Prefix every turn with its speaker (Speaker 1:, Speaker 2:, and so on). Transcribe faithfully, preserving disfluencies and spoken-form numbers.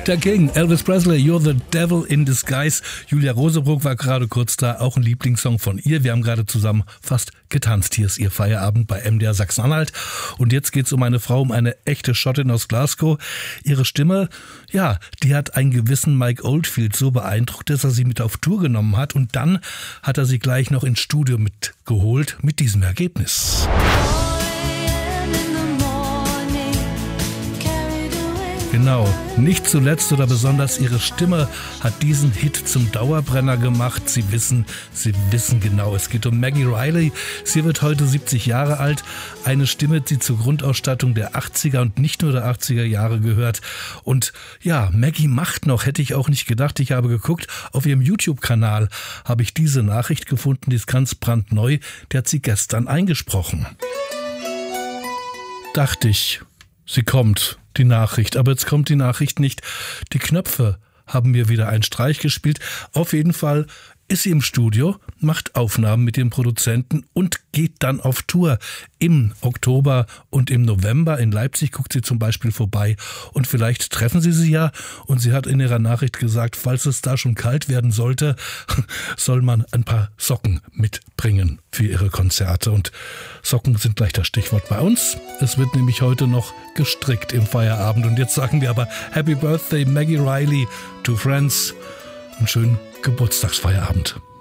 Speaker 1: Der King, Elvis Presley, You're the Devil in Disguise. Julia Rosebrook war gerade kurz da, auch ein Lieblingssong von ihr. Wir haben gerade zusammen fast getanzt. Hier ist ihr Feierabend bei M D R Sachsen-Anhalt. Und jetzt geht's um eine Frau, um eine echte Schottin aus Glasgow. Ihre Stimme, ja, die hat einen gewissen Mike Oldfield so beeindruckt, dass er sie mit auf Tour genommen hat. Und dann hat er sie gleich noch ins Studio mitgeholt mit diesem Ergebnis. Genau, nicht zuletzt oder besonders ihre Stimme hat diesen Hit zum Dauerbrenner gemacht. Sie wissen, Sie wissen genau, es geht um Maggie Reilly. Sie wird heute siebzig Jahre alt. Eine Stimme, die zur Grundausstattung der achtziger und nicht nur der achtziger Jahre gehört. Und ja, Maggie macht noch, hätte ich auch nicht gedacht. Ich habe geguckt, auf ihrem YouTube-Kanal habe ich diese Nachricht gefunden, die ist ganz brandneu. Der hat sie gestern eingesprochen. Dachte ich, sie kommt. Die Nachricht, aber jetzt kommt die Nachricht nicht. Die Knöpfe haben mir wieder einen Streich gespielt. Auf jeden Fall ist sie im Studio, macht Aufnahmen mit dem Produzenten und geht dann auf Tour. Im Oktober und im November in Leipzig guckt sie zum Beispiel vorbei und vielleicht treffen sie sie ja. Und sie hat in ihrer Nachricht gesagt, falls es da schon kalt werden sollte, soll man ein paar Socken mitbringen für ihre Konzerte. Und Socken sind gleich das Stichwort bei uns. Es wird nämlich heute noch gestrickt im Feierabend. Und jetzt sagen wir aber Happy Birthday Maggie Reilly to Friends. Einen schönen Geburtstagsfeierabend.